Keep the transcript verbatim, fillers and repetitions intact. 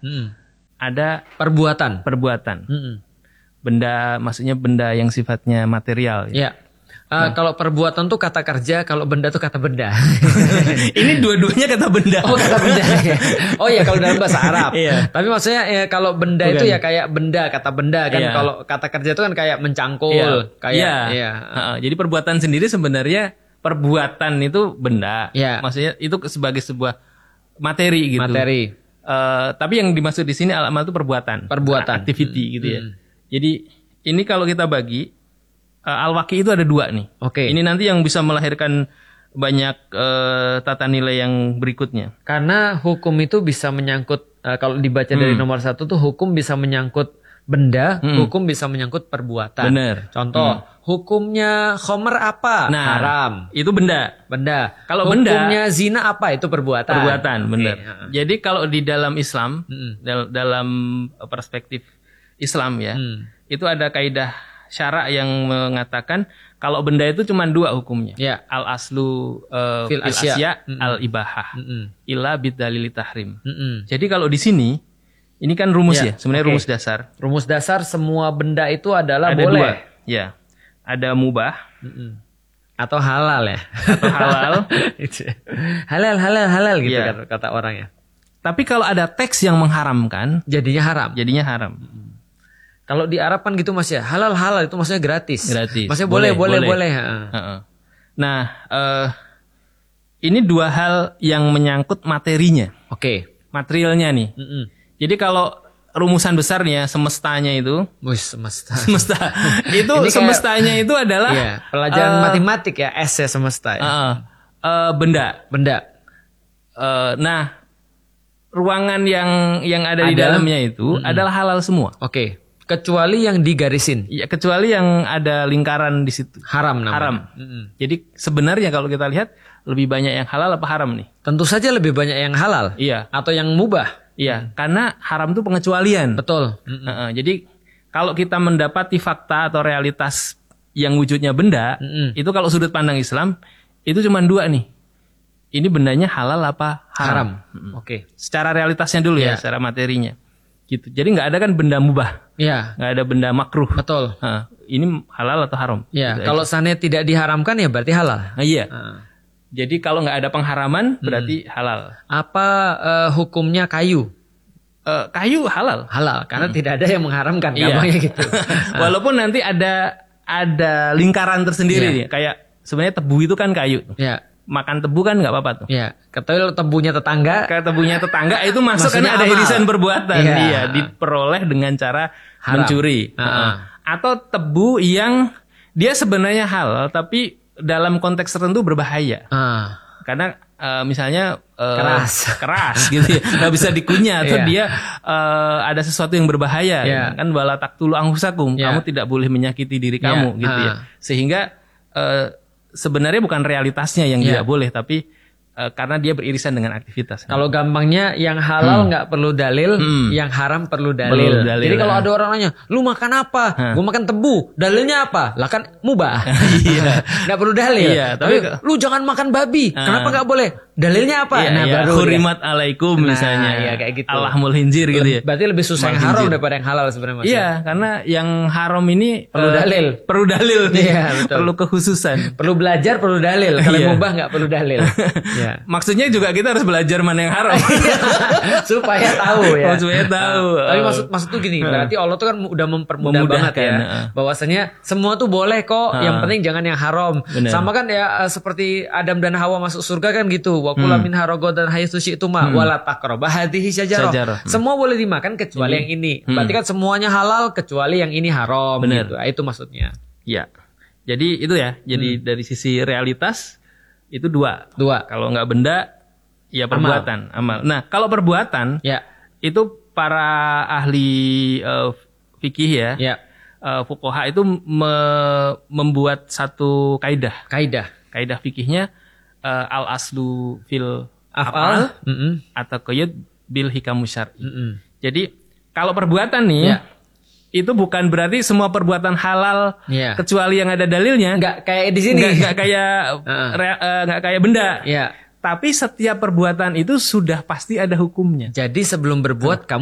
Mm-mm. ada perbuatan. Perbuatan. Mm-mm. Benda, maksudnya benda yang sifatnya material. Ya. Uh, nah. Kalau perbuatan tuh kata kerja, kalau benda tuh kata benda. Ini dua-duanya kata benda. Oh, kata benda. Oh ya, kalau dalam bahasa Arab. Iya. Tapi maksudnya ya, kalau benda Bukan. itu ya kayak benda, kata benda kan. Iya. Kalau kata kerja itu kan kayak mencangkul, iya. kayak. Iya. Iya. Uh, jadi perbuatan sendiri sebenarnya perbuatan itu benda. Iya. Maksudnya itu sebagai sebuah materi gitu. Materi. Uh, tapi yang dimaksud di sini al-amal itu perbuatan. Perbuatan. Activity hmm. gitu ya. Hmm. Jadi ini kalau kita bagi. Uh, al-waqi itu ada dua nih. Oke. Okay. Ini nanti yang bisa melahirkan banyak uh, tata nilai yang berikutnya. Karena hukum itu bisa menyangkut, uh, kalau dibaca hmm. dari nomor satu tuh hukum bisa menyangkut benda, hmm. hukum bisa menyangkut perbuatan. Benar. Contoh, hmm. hukumnya khomer apa? Nah, haram. Itu benda. Benda. Kalau hukumnya benda, zina apa? Itu perbuatan. Perbuatan, benar. Okay. Jadi kalau di dalam Islam, hmm. dal- dalam perspektif Islam ya, hmm. itu ada kaidah syara yang mengatakan kalau benda itu cuma dua hukumnya. Ya. Al aslu uh, fil asya, asya mm-mm. al ibahah. Mm-mm. Illa bidalil tahrim. Mm-mm. Jadi kalau di sini ini kan rumus ya, ya sebenarnya okay. rumus dasar. Rumus dasar semua benda itu adalah ada boleh. Dua. Ya. Ada mubah Mm-mm. atau halal ya. Atau halal. halal halal halal gitu ya. kan kata orang ya. Tapi kalau ada teks yang mengharamkan, jadinya haram. Jadinya haram. Mm-mm. Kalau di Arab kan gitu Mas ya, halal halal itu maksudnya gratis. Gratis. Maksudnya boleh boleh boleh. boleh. Uh-uh. Nah, uh, ini dua hal yang menyangkut materinya. Oke. Okay. Materialnya nih. Mm-mm. Jadi kalau rumusan besarnya semestanya itu, Wih, semesta. Semesta. Itu semestanya itu adalah iya, pelajaran uh, matematik ya, S ya semesta ya. Uh, uh, benda. Benda. Uh, nah, ruangan yang yang ada, ada di dalamnya itu mm-mm. adalah halal semua. Oke. Okay. Kecuali yang digarisin. Ya, kecuali yang ada lingkaran di situ. Haram namanya. Haram. Mm-hmm. Jadi sebenarnya kalau kita lihat lebih banyak yang halal apa haram nih? Tentu saja lebih banyak yang halal. Iya. Atau yang mubah. Iya. Mm. Karena haram itu pengecualian. Betul. Mm-hmm. Uh-uh. Jadi kalau kita mendapati fakta atau realitas yang wujudnya benda, mm-hmm. itu kalau sudut pandang Islam itu cuma dua nih. Ini bendanya halal apa haram? Haram. Mm-hmm. Oke. Okay. Secara realitasnya dulu yeah. ya, secara materinya. Gitu. Jadi nggak ada kan benda mubah, ya. Nggak ada benda makruh. Betul. Nah, ini halal atau haram? Ya. Gitu kalau seandainya tidak diharamkan ya berarti halal. Nah, iya. Nah. Jadi kalau nggak ada pengharaman berarti hmm. halal. Apa uh, hukumnya kayu? Uh, kayu halal. Halal karena hmm. tidak ada yang mengharamkan. Iya. Gampangnya gitu. Walaupun nanti ada ada lingkaran tersendiri ya. nih. Kayak sebenarnya tebu itu kan kayu. Ya. Makan tebu kan nggak apa-apa tuh. Iya. Ketahui tebunya tetangga. Kayak tebunya tetangga itu masuk karena ada irisan perbuatan. Iya. Iya, diperoleh dengan cara haram. Mencuri. Uh-uh. Uh-uh. Atau tebu yang dia sebenarnya halal tapi dalam konteks tertentu berbahaya. Uh. Karena uh, misalnya uh, keras, keras gitu, ya. Nggak bisa dikunyah atau yeah. dia uh, ada sesuatu yang berbahaya. Yeah. Kan wala taqtulu anfusakum, yeah. kamu tidak boleh menyakiti diri yeah. kamu gitu uh. ya. Sehingga uh, sebenarnya bukan realitasnya yang yeah. tidak boleh, tapi uh, karena dia beririsan dengan aktivitas. Kalau gampangnya yang halal nggak hmm. perlu dalil, hmm. yang haram perlu dalil. Perlu dalil. Jadi kalau ada orang nanya, lu makan apa? Huh. Gue makan tebu. Dalilnya apa? Lah kan mubah. Iya. Nggak perlu dalil. Iya, tapi, tapi lu jangan makan babi. Uh. Kenapa nggak boleh? Dalilnya apa? Iya, nah, iya. baru Hurimat ya. Alaikum misalnya. Nah, ya kayak gitu. Allahumul hinzir gitu ya. Berarti lebih susah yang haram daripada yang halal sebenarnya Mas. Iya, karena yang haram ini perlu uh, dalil. Perlu dalil. Iya, betul. Perlu kekhususan. Perlu belajar, perlu dalil. Kalau yeah. mubah nggak perlu dalil. Ya. Maksudnya juga kita harus belajar mana yang haram. Supaya tahu ya. Oh, supaya tahu. Uh, tapi maksud maksud tuh gini, berarti Allah tuh kan udah mempermudah banget ya. Uh. Bahwasanya semua tuh boleh kok, uh. yang penting jangan yang haram. Bener. Sama kan ya uh, seperti Adam dan Hawa masuk surga kan gitu. Wa kula min haragodan haitsu syi'tuma wala taqrabu hadhihi syajarah. Hmm. Semua boleh dimakan kecuali hmm. yang ini. Berarti kan semuanya halal kecuali yang ini haram. Bener. Gitu. Itu maksudnya. Ya. Jadi itu ya. Jadi hmm. dari sisi realitas itu dua. Dua. Kalau nggak benda, ya perbuatan, amal. amal. Nah, kalau perbuatan, ya. itu para ahli uh, fikih ya, ya. Uh, fuqaha itu me- membuat satu kaidah. Kaidah. Kaidah fikihnya uh, al aslu fil af'al mm-hmm. atau qayyid bil hikamu syar'i. Mm-hmm. Jadi kalau perbuatan nih ya. Itu bukan berarti semua perbuatan halal yeah. kecuali yang ada dalilnya. Nggak kayak di sini. Nggak, nggak kayak uh-uh. re, uh, nggak kayak benda. Yeah. Tapi setiap perbuatan itu sudah pasti ada hukumnya. Jadi sebelum berbuat uh. kamu